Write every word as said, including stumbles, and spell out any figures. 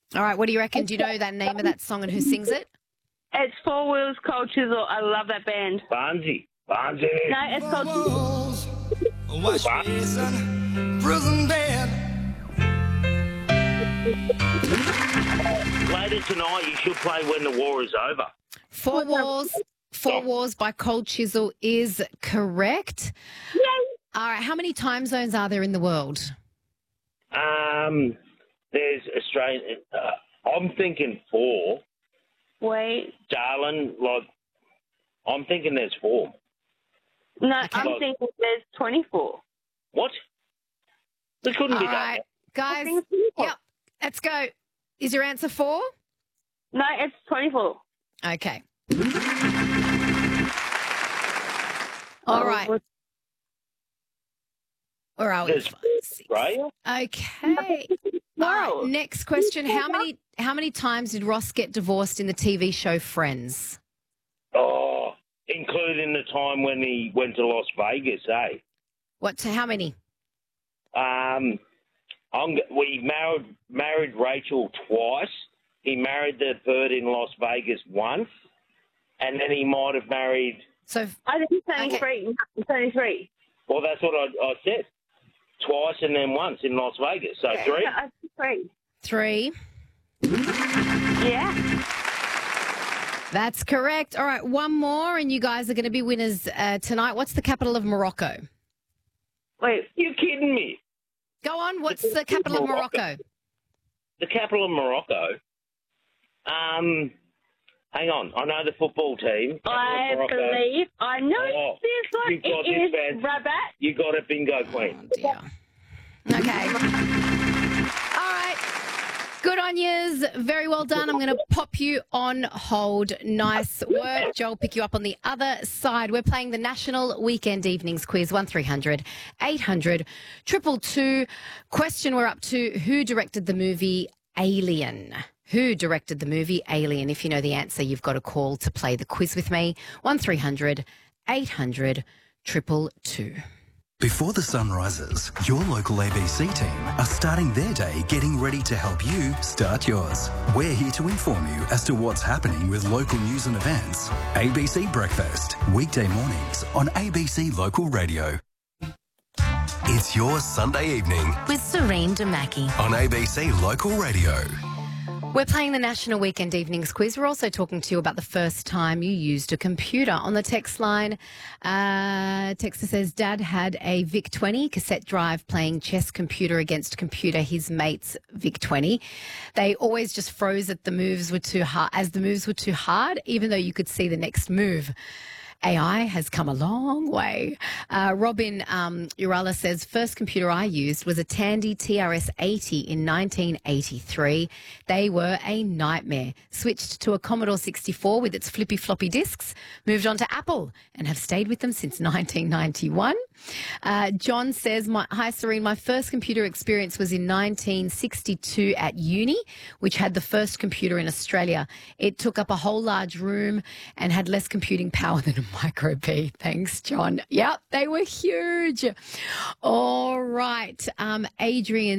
All right, what do you reckon? Do you know that name of that song and who sings it? It's Four Wheels Cold Chisel. I love that band. Barnsey. Barnsey. No, it's called Walls, wash basin, prison bed. Later tonight, you should play When the War Is Over. Four Walls, Four Stop. Walls by Cold Chisel is correct. Yay. All right, how many time zones are there in the world? Um, there's Australian. Uh, I'm thinking four. Wait. Darling, like, I'm thinking there's four. No, Okay. I'm thinking there's twenty-four. What? There couldn't All be right, that. guys. I'm thinking twenty-four. Yep, let's go. Is your answer four? No, it's twenty-four. Okay. All right. Where are we? There's Five, six. Australia? Okay. All right. Next question. How many how many times did Ross get divorced in the T V show Friends? Oh, including the time when he went to Las Vegas, eh? What? To how many? Um, I'm, g- we married married Rachel twice. He married the third in Las Vegas once, and then he might have married. So I think it's twenty-three. Okay. twenty-three. Well, that's what I, I said. Twice and then once in Las Vegas. So Okay. three. No, I think three. three. Yeah. That's correct. All right. One more, and you guys are going to be winners uh, tonight. What's the capital of Morocco? Wait. You kidding me? Go on. What's the capital of Morocco? The capital of Morocco. Um, hang on. I know the football team. Capital I of Morocco. believe I know Oh, this one. you've got It this, is man. Rabat. You got it, bingo queen. Oh, dear. Okay. All right. Good on yous. Very well done. I'm going to pop you on hold. Nice work. Joel, pick you up on the other side. We're playing the National Weekend Evenings Quiz, one three hundred eight hundred two two two. Question we're up to, who directed the movie Alien? Who directed the movie Alien? If you know the answer, you've got a call to play the quiz with me, one three hundred eight hundred two two two. Before the sun rises, your local A B C team are starting their day getting ready to help you start yours. We're here to inform you as to what's happening with local news and events. A B C Breakfast, weekday mornings on A B C Local Radio. It's your Sunday evening with Serene Damaki. on A B C Local Radio. We're playing the National Weekend Evenings Quiz. We're also talking to you about the first time you used a computer. On the text line, uh, texter says, Dad had a VIC twenty cassette drive playing chess computer against computer, his mate's VIC twenty. They always just froze at the moves were too hard, as the moves were too hard, even though you could see the next move. A I has come a long way. Uh, Robin um, Urala says, first computer I used was a Tandy T R S eighty in nineteen eighty-three. They were a nightmare. Switched to a Commodore sixty-four with its flippy floppy disks, moved on to Apple and have stayed with them since nineteen ninety-one. Uh, John says, my, hi Serene, my first computer experience was in nineteen sixty-two at uni, which had the first computer in Australia. It took up a whole large room and had less computing power than a Micro P. Thanks, John. Yep, they were huge. All right. Um, Adrian